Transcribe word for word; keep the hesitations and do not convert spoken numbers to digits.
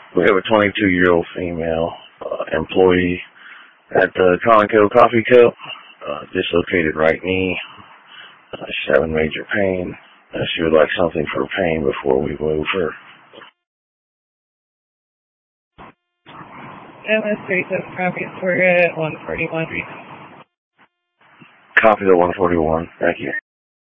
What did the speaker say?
We have a twenty-two-year-old female uh, employee at the Conoco Coffee Cup, uh, dislocated right knee. Uh, she's having major pain. Uh, she would like something for pain before we move her. Demonstration copies for at one forty-one. Copy the one forty-one. Thank you.